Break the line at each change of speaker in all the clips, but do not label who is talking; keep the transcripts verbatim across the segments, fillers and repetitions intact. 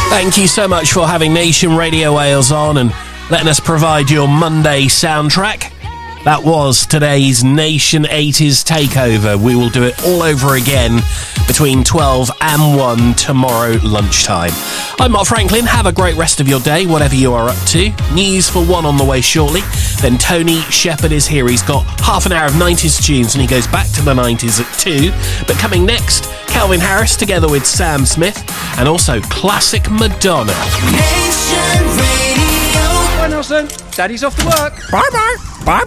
Thank you so much for having Nation Radio Wales on and letting us provide your Monday soundtrack. That was today's Nation eighties Takeover. We will do it all over again between twelve and one tomorrow lunchtime. I'm Mark Franklin. Have a great rest of your day, whatever you are up to. News for one on the way shortly. Then Tony Shepherd is here. He's got half an hour of nineties tunes and he goes back to the nineties at two. But coming next, Calvin Harris together with Sam Smith and also classic Madonna.
Nation Radio.
Bye, Nelson. Daddy's off to work.
Bye-bye.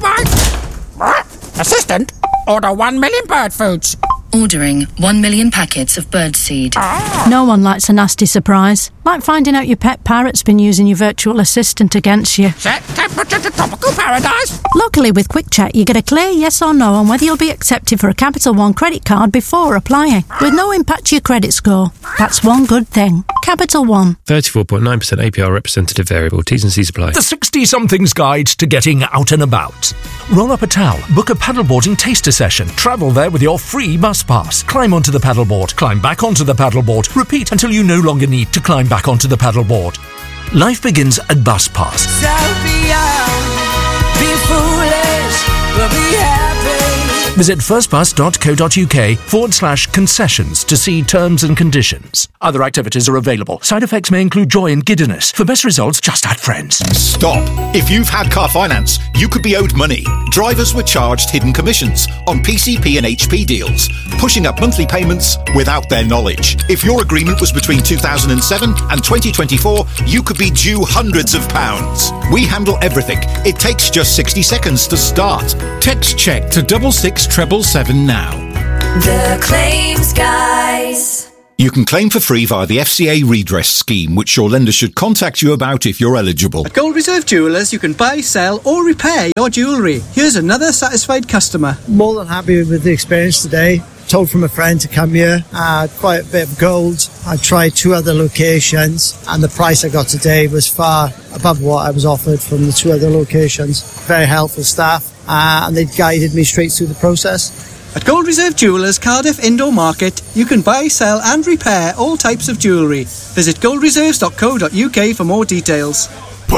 Bye-bye. Assistant, order one million bird foods.
Ordering one million packets of birdseed.
No one likes a nasty surprise, like finding out your pet parrot's been using your virtual assistant against you.
Set temperature to tropical paradise.
Luckily, with Quick Check, you get a clear yes or no on whether you'll be accepted for a Capital One credit card before applying, with no impact to your credit score. That's one good thing. Capital One.
thirty-four point nine percent A P R representative variable. T's and C's apply.
The sixty-something's guide to getting out and about. Roll up a towel, book a paddleboarding taster session, travel there with your free bus pass. Climb onto the paddleboard, climb back onto the paddleboard, repeat until you no longer need to climb back onto the paddleboard. Life begins at Bus Pass.
So be young, be foolish, but be happy.
Visit firstbus.co.uk forward slash concessions to see terms and conditions. Other activities are available. Side effects may include joy and giddiness. For best results, just add friends.
Stop. If you've had car finance, you could be owed money. Drivers were charged hidden commissions on P C P and H P deals, pushing up monthly payments without their knowledge. If your agreement was between two thousand seven and twenty twenty-four, you could be due hundreds of pounds. We handle everything. It takes just sixty seconds to start. Text check to double six treble seven now.
The Claims Guys.
You can claim for free via the F C A redress scheme, which your lender should contact you about if you're eligible.
At Gold Reserve Jewellers, you can buy, sell or repair your jewellery. Here's another satisfied customer.
More than happy with the experience today. Told from a friend to come here. I had quite a bit of gold. I tried two other locations and the price I got today was far above what I was offered from the two other locations. Very helpful staff uh, and they guided me straight through the process.
At Gold Reserve Jewellers Cardiff Indoor Market, you can buy, sell and repair all types of jewellery. Visit gold reserves dot co dot uk for more details.